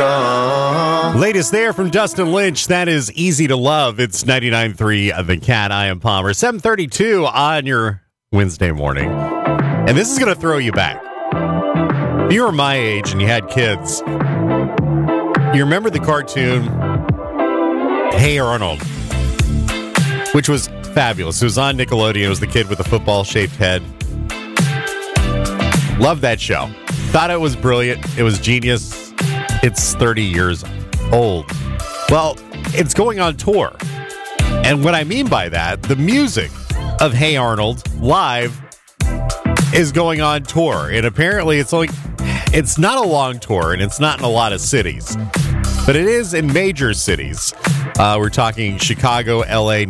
strong. Latest there from Dustin Lynch. That is Easy to Love. It's 99.3 The Cat. I am Palmer. 7:32 on your Wednesday morning. And this is going to throw you back. If you were my age and you had kids, you remember the cartoon Hey Arnold, which was fabulous. It was on Nickelodeon. It was the kid with the football-shaped head. Loved that show. Thought it was brilliant. It was genius. It's 30 years old. Well, it's going on tour. And what I mean by that, the music of Hey Arnold live is going on tour. And apparently it's not a long tour, and it's not in a lot of cities. But it is in major cities. We're talking Chicago, LA,